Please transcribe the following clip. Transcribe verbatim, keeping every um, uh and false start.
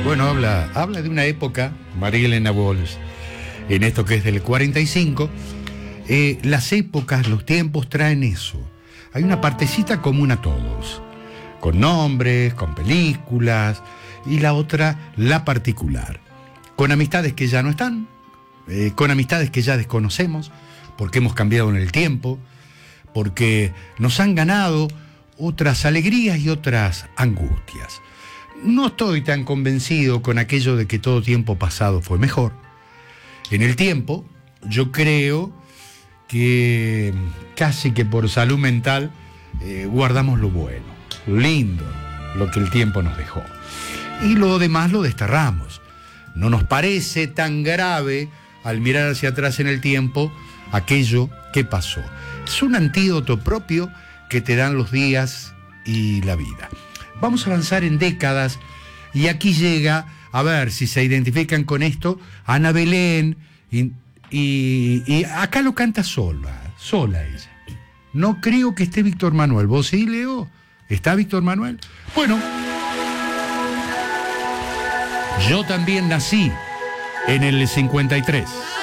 Bueno, habla, habla de una época, María Elena Walsh, en esto que es del cuarenta y cinco, eh, las épocas, los tiempos traen eso. Hay una partecita común a todos, con nombres, con películas, y la otra, la particular, con amistades que ya no están, eh, con amistades que ya desconocemos, porque hemos cambiado en el tiempo, porque nos han ganado otras alegrías y otras angustias. No estoy tan convencido con aquello de que todo tiempo pasado fue mejor. En el tiempo, yo creo que casi que por salud mental eh, guardamos lo bueno, lo lindo, lo que el tiempo nos dejó. Y lo demás lo desterramos. No nos parece tan grave al mirar hacia atrás en el tiempo aquello que pasó. Es un antídoto propio que te dan los días y la vida. Vamos a avanzar en décadas y aquí llega, a ver si se identifican con esto, Ana Belén, y, y, y acá lo canta sola, sola ella. No creo que esté Víctor Manuel. ¿Vos sí, Leo? ¿Está Víctor Manuel? Bueno, yo también nací en el cincuenta y tres.